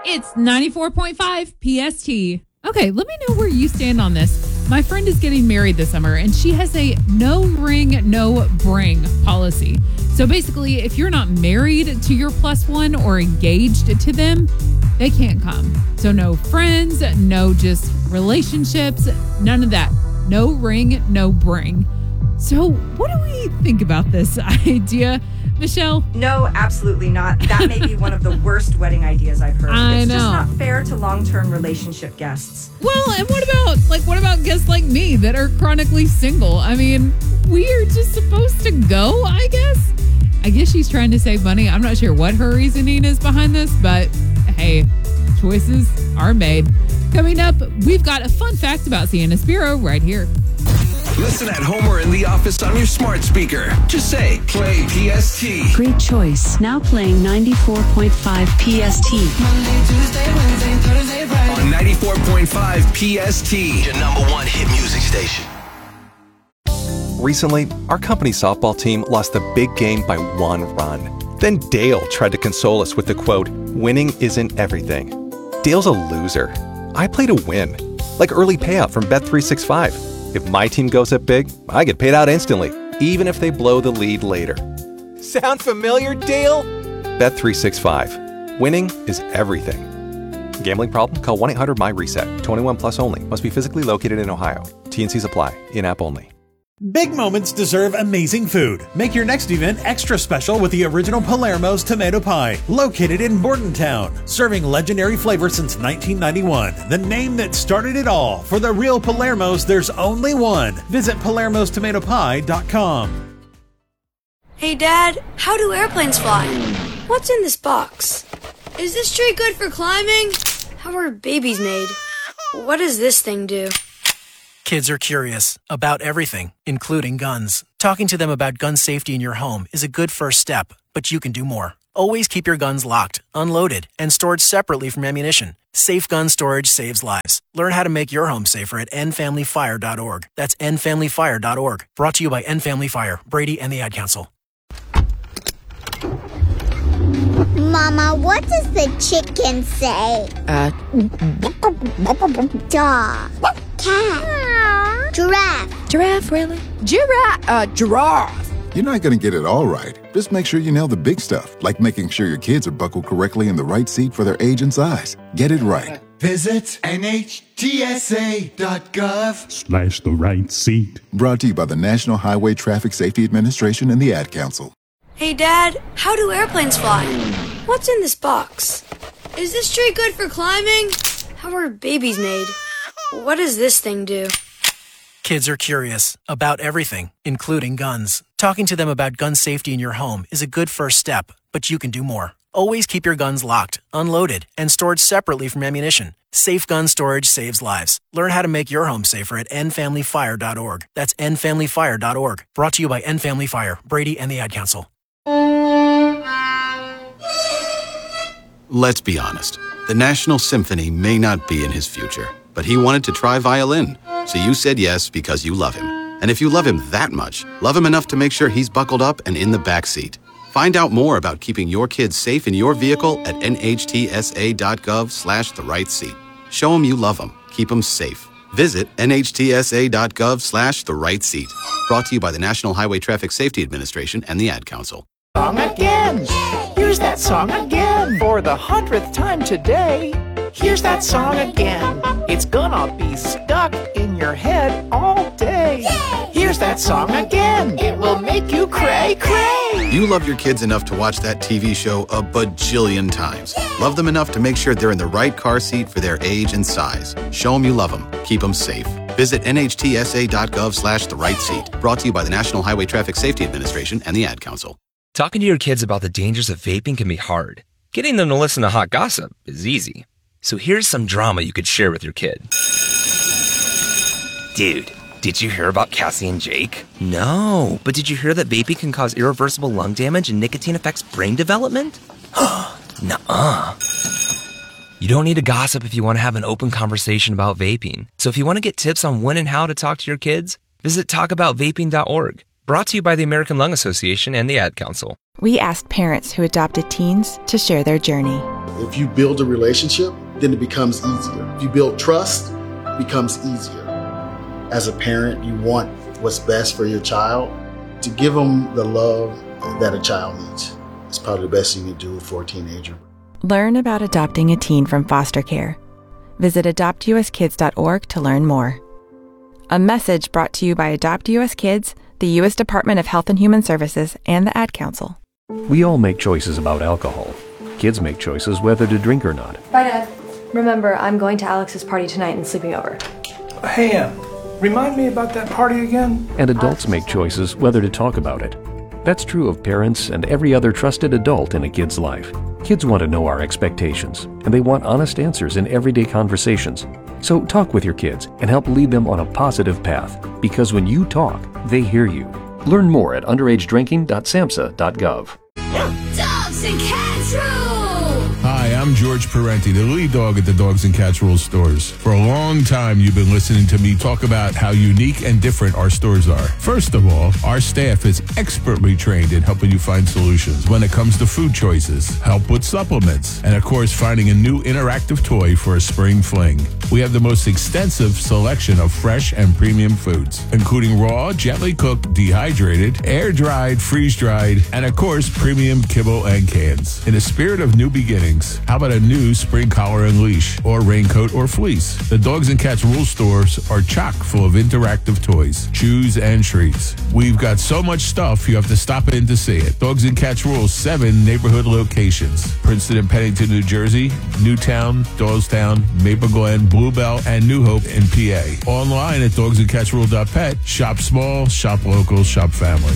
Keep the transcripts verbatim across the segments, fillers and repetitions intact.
It's ninety-four point five P S T. Okay, let me know where you stand on this. My friend is getting married this summer, and she has a no ring, no bring policy. So basically, if you're not married to your plus one or engaged to them, they can't come. So no friends, no just relationships, none of that. No ring, no bring. So what do we think about this idea, Michelle? No, absolutely not. That may be one of the worst wedding ideas I've heard. I it's know. just not fair to long-term relationship guests. Well, and what about, like, what about guests like me that are chronically single? I mean, we are just supposed to go, I guess. I guess she's trying to save money. I'm not sure what her reasoning is behind this, but hey, choices are made. Coming up, we've got a fun fact about Sienna Spiro right here. Listen at home or in the office on your smart speaker. Just say, play P S T. Great choice. Now playing ninety-four point five P S T. Monday, Tuesday, Wednesday, Thursday, Friday. On ninety-four point five P S T. Your number one hit music station. Recently, our company softball team lost the big game by one run. Then Dale tried to console us with the quote, winning isn't everything. Dale's a loser. I play to win. Like early payout from Bet three sixty-five. If my team goes up big, I get paid out instantly, even if they blow the lead later. Sound familiar, Dale? Bet three sixty-five. Winning is everything. Gambling problem? Call one eight hundred M Y reset. twenty-one plus only. Must be physically located in Ohio. T N Cs apply. In-app only. Big moments deserve amazing food. Make your next event extra special with the original Palermo's Tomato Pie, located in Bordentown, serving legendary flavor since nineteen ninety-one. The name that started it all. For the real Palermo's, there's only one. Visit palermos tomato pie dot com. Hey Dad, how do airplanes fly? What's in this box? Is this tree good for climbing? How are babies made? What does this thing do? Kids are curious about everything, including guns. Talking to them about gun safety in your home is a good first step, but you can do more. Always keep your guns locked, unloaded, and stored separately from ammunition. Safe gun storage saves lives. Learn how to make your home safer at end family fire dot org. That's end family fire dot org. Brought to you by End Family Fire, Brady, and the Ad Council. Mama, what does the chicken say? Uh, Dog. Cat. Giraffe. Giraffe, really? Giraffe. Uh, giraffe. You're not going to get it all right. Just make sure you nail the big stuff, like making sure your kids are buckled correctly in the right seat for their age and size. Get it right. Visit N H T S A dot gov slash the right seat. Brought to you by the National Highway Traffic Safety Administration and the Ad Council. Hey Dad, how do airplanes fly? What's in this box? Is this tree good for climbing? How are babies made? What does this thing do? Kids are curious about everything, including guns. Talking to them about gun safety in your home is a good first step, but you can do more. Always keep your guns locked, unloaded, and stored separately from ammunition. Safe gun storage saves lives. Learn how to make your home safer at end family fire dot org. That's end family fire dot org. Brought to you by End Family Fire, Brady, and the Ad Council. Let's be honest. The National Symphony may not be in his future, but he wanted to try violin. So you said yes because you love him. And if you love him that much, love him enough to make sure he's buckled up and in the back seat. Find out more about keeping your kids safe in your vehicle at N H T S A dot gov slash the right seat. Show them you love them. Keep them safe. Visit N H T S A dot gov slash the right seat. Brought to you by the National Highway Traffic Safety Administration and the Ad Council. Song again. Here's that song again. For the hundredth time today. Here's that song again. It's gonna be stuck in your head all day. Here's that song again. It will make you cray cray. You love your kids enough to watch that T V show a bajillion times. Love them enough to make sure they're in the right car seat for their age and size. Show them you love them. Keep them safe. Visit N H T S A dot gov slash the right seat. Brought to you by the National Highway Traffic Safety Administration and the Ad Council. Talking to your kids about the dangers of vaping can be hard. Getting them to listen to hot gossip is easy. So here's some drama you could share with your kid. Dude, did you hear about Cassie and Jake? No, but did you hear that vaping can cause irreversible lung damage and nicotine affects brain development? Nuh-uh. You don't need to gossip if you want to have an open conversation about vaping. So if you want to get tips on when and how to talk to your kids, visit talk about vaping dot org. Brought to you by the American Lung Association and the Ad Council. We asked parents who adopted teens to share their journey. If you build a relationship, then it becomes easier. If you build trust, it becomes easier. As a parent, you want what's best for your child. To give them the love that a child needs is probably the best thing you can do for a teenager. Learn about adopting a teen from foster care. Visit adopt u s kids dot org to learn more. A message brought to you by Adopt U S Kids, the U S Department of Health and Human Services, and the Ad Council. We all make choices about alcohol. Kids make choices whether to drink or not. Bye, Dad. Remember, I'm going to Alex's party tonight and sleeping over. Hey, Em, remind me about that party again? And adults make choices whether to talk about it. That's true of parents and every other trusted adult in a kid's life. Kids want to know our expectations, and they want honest answers in everyday conversations. So talk with your kids and help lead them on a positive path, because when you talk, they hear you. Learn more at underage drinking dot samhsa dot gov. Dogs and Cats Rule! Hi, I'm George Parenti, the lead dog at the Dogs and Cats Rule stores. For a long time, you've been listening to me talk about how unique and different our stores are. First of all, our staff is expertly trained in helping you find solutions when it comes to food choices, help with supplements, and of course, finding a new interactive toy for a spring fling. We have the most extensive selection of fresh and premium foods, including raw, gently cooked, dehydrated, air-dried, freeze-dried, and of course, premium kibble and cans. In the spirit of new beginnings, how about a new spring collar and leash, or raincoat or fleece? The Dogs and Cats Rule stores are chock full of interactive toys, chews, and treats. We've got so much stuff you have to stop in to see it. Dogs and Cats Rule, seven neighborhood locations: Princeton and Pennington, New Jersey; Newtown, Doylestown, Maple Glen, Bluebell, and New Hope in P A. Online at dogs and cats rule dot pet. Shop small, shop local, shop family.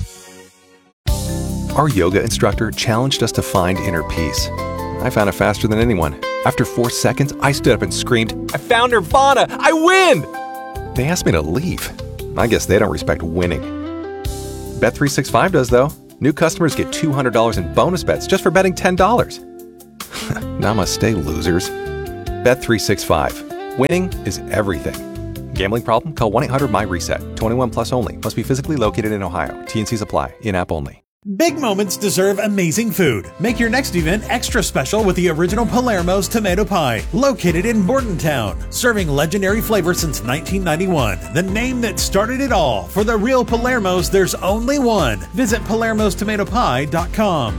Our yoga instructor challenged us to find inner peace. I found it faster than anyone. After four seconds, I stood up and screamed, "I found Nirvana! I win!" They asked me to leave. I guess they don't respect winning. Bet three sixty-five does, though. New customers get two hundred dollars in bonus bets just for betting ten dollars. Namaste, losers. Bet three sixty-five. Winning is everything. Gambling problem? Call one eight hundred my reset. twenty-one plus only. Must be physically located in Ohio. T N Cs apply. In-app only. Big moments deserve amazing food. Make your next event extra special with the original Palermo's Tomato Pie, located in Bordentown. Serving legendary flavor since nineteen ninety-one. The name that started it all. For the real Palermo's, there's only one. Visit palermos tomato pie dot com.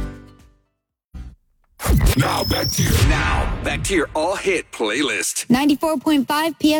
Now back to your now back to your all hit playlist. ninety-four point five P S